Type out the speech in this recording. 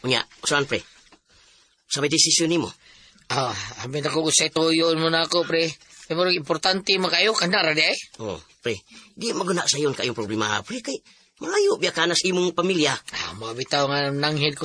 Unya, usahan pre. Sabay desisyon ni mo. Amin ako sa tuyon mo na ako, pre. Pero importante makayo ka na, rade. Oh, pre. Di maguna sa iyon kayong problema, pre. Kay malayo biya ka na sa imong pamilya. Mabitaw nga nanghid ko